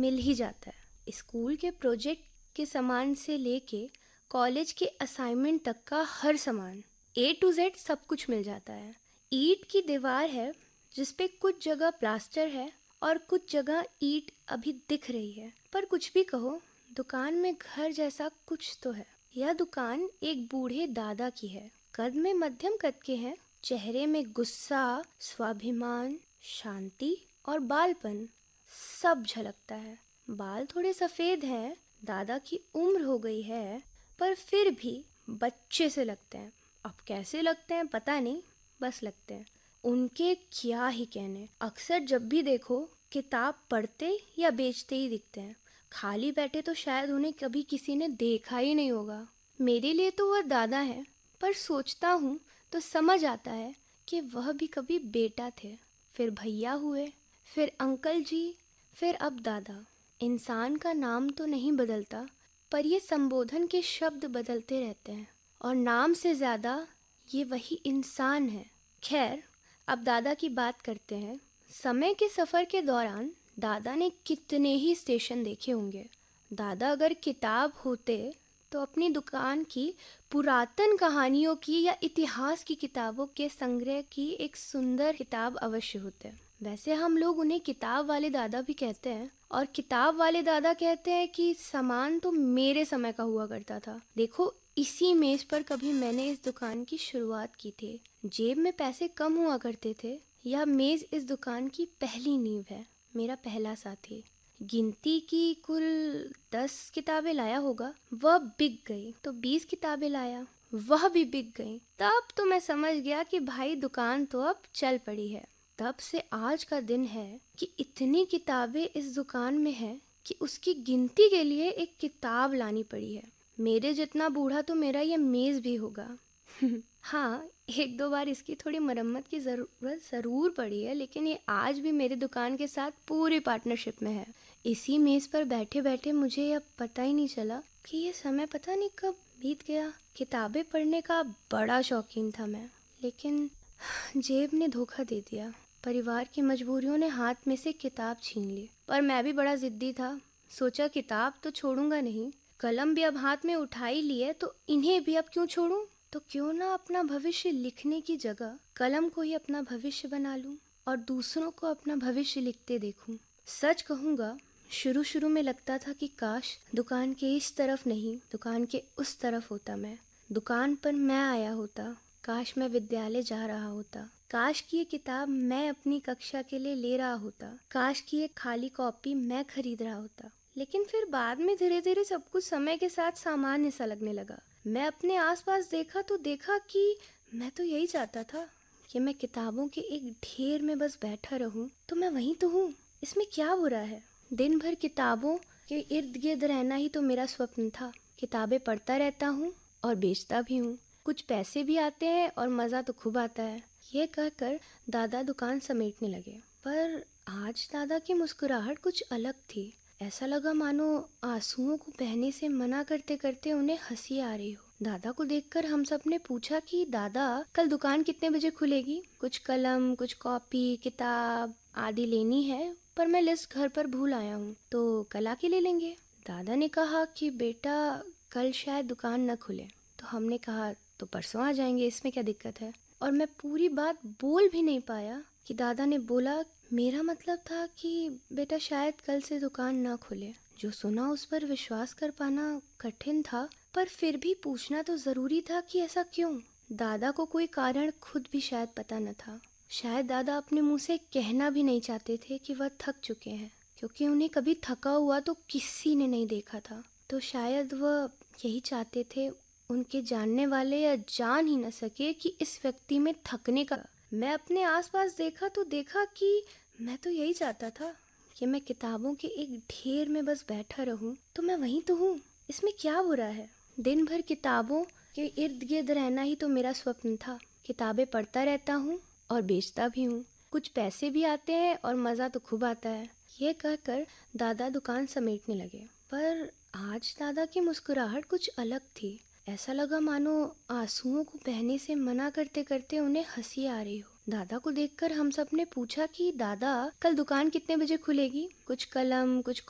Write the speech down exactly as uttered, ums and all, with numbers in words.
मिल ही जाता है। स्कूल के प्रोजेक्ट के सामान से लेके कॉलेज के असाइनमेंट तक का हर सामान, ए टू जेड सब कुछ मिल जाता है। ईंट की दीवार है जिस पे कुछ जगह प्लास्टर है और कुछ जगह ईंट अभी दिख रही है, पर कुछ भी कहो दुकान में घर जैसा कुछ तो है। यह दुकान एक बूढ़े दादा की है। कद में मध्यम कद के हैं, चेहरे में गुस्सा, स्वाभिमान, शांति और बालपन सब झलकता है। बाल थोड़े सफेद हैं, दादा की उम्र हो गई है, पर फिर भी बच्चे से लगते हैं। अब कैसे लगते हैं पता नहीं, बस लगते हैं। उनके क्या ही कहने, अक्सर जब भी देखो किताब पढ़ते या बेचते ही दिखते हैं। खाली बैठे तो शायद उन्हें कभी किसी ने देखा ही नहीं होगा। मेरे लिए तो वह दादा है, पर सोचता हूँ तो समझ आता है कि वह भी कभी बेटा थे, फिर भैया हुए, फिर अंकल जी, फिर अब दादा। इंसान का नाम तो नहीं बदलता, पर ये संबोधन के शब्द बदलते रहते हैं, और नाम से ज़्यादा ये वही इंसान है। खैर, अब दादा की बात करते हैं। समय के सफ़र के दौरान दादा ने कितने ही स्टेशन देखे होंगे। दादा अगर किताब होते तो अपनी दुकान की पुरातन कहानियों की या इतिहास की किताबों के संग्रह की एक सुंदर किताब अवश्य होते। वैसे हम लोग उन्हें किताब वाले दादा भी कहते हैं, और किताब वाले दादा कहते हैं कि सामान तो मेरे समय का हुआ करता था। देखो, इसी मेज पर कभी मैंने इस दुकान की शुरुआत की थी। जेब में पैसे कम हुआ करते थे। यह मेज इस दुकान की पहली नींव है, मेरा पहला साथी। गिनती की कुल दस किताबें लाया होगा, वह बिक गई। तो बीस किताबें लाया, वह भी बिक गई। तब तो मैं समझ गया कि भाई दुकान तो अब चल पड़ी है। तब से आज का दिन है कि इतनी किताबें इस दुकान में है कि उसकी गिनती के लिए एक किताब लानी पड़ी है। मेरे जितना बूढ़ा तो मेरा ये मेज़ भी होगा। हाँ, एक दो बार इसकी थोड़ी मरम्मत की ज़रूरत ज़रूर पड़ी है, लेकिन ये आज भी मेरी दुकान के साथ पूरी पार्टनरशिप में है। इसी मेज़ पर बैठे बैठे मुझे अब पता ही नहीं चला कि ये समय पता नहीं कब बीत गया। किताबें पढ़ने का बड़ा शौकीन था मैं, लेकिन जेब ने धोखा दे दिया। परिवार की मजबूरियों ने हाथ में से किताब छीन ली, पर मैं भी बड़ा ज़िद्दी था। सोचा किताब तो छोड़ूंगा नहीं, कलम भी अब हाथ में उठा ही ली है, तो इन्हें भी अब क्यों छोड़ूं? तो क्यों ना अपना भविष्य लिखने की जगह कलम को ही अपना भविष्य बना लूं और दूसरों को अपना भविष्य लिखते देखूं। सच कहूँगा, शुरू शुरू में लगता था कि काश दुकान के इस तरफ नहीं, दुकान के उस तरफ होता मैं। दुकान पर मैं आया होता, काश मैं विद्यालय जा रहा होता, काश की ये किताब मैं अपनी कक्षा के लिए ले रहा होता, काश की ये खाली कॉपी मैं खरीद रहा होता। लेकिन फिर बाद में धीरे धीरे सब कुछ समय के साथ सामान्य सा लगने लगा। मैं अपने आसपास देखा तो देखा कि मैं तो यही चाहता था कि मैं किताबों के एक ढेर में बस बैठा रहूं। तो मैं वहीं तो हूँ, इसमें क्या बुरा है? दिन भर किताबों के इर्द गिर्द रहना ही तो मेरा स्वप्न था। किताबें पढ़ता रहता हूँ और बेचता भी हूँ। कुछ पैसे भी आते हैं और मज़ा तो खूब आता है। ये कहकर दादा दुकान समेटने लगे, पर आज दादा की मुस्कुराहट कुछ अलग थी। ऐसा लगा मानो आंसुओं को बहने से मना करते करते उन्हें हंसी आ रही हो। दादा को देखकर हम सब ने पूछा कि दादा, कल दुकान कितने बजे खुलेगी? कुछ कलम, कुछ कॉपी, किताब आदि लेनी है, पर मैं लिस्ट घर पर भूल आया हूँ, तो कल आके ले लेंगे। दादा ने कहा कि बेटा, कल शायद दुकान न खुले। तो हमने कहा तो परसों आ जाएंगे, इसमें क्या दिक्कत है? और मैं पूरी बात बोल भी नहीं पाया कि दादा ने बोला, मेरा मतलब था कि बेटा शायद कल से दुकान ना खुले। जो सुना उस पर विश्वास कर पाना कठिन था, पर फिर भी पूछना तो जरूरी था कि ऐसा क्यों। दादा को कोई कारण खुद भी शायद पता न था। शायद दादा अपने मुंह से कहना भी नहीं चाहते थे कि वह थक चुके हैं, क्योंकि उन्हें कभी थका हुआ तो किसी ने नहीं देखा था। तो शायद वह यही चाहते थे, उनके जानने वाले या जान ही न सके कि इस व्यक्ति में थकने का। मैं अपने आसपास देखा तो देखा कि मैं तो यही चाहता था कि मैं किताबों के एक ढेर में बस बैठा रहूं। तो मैं वहीं तो हूँ, इसमें क्या बुरा है? दिन भर किताबों के इर्द गिर्द रहना ही तो मेरा स्वप्न था। किताबें पढ़ता रहता हूँ और बेचता भी हूँ। कुछ पैसे भी आते हैं और मज़ा तो खूब आता है। ये कहकर दादा दुकान समेटने लगे, पर आज दादा की मुस्कुराहट कुछ अलग थी। ऐसा लगा मानो आंसुओं को बहने से मना करते करते उन्हें हंसी आ रही हो। दादा को देखकर हम सब ने पूछा कि दादा, कल दुकान कितने बजे खुलेगी? कुछ कलम, कुछ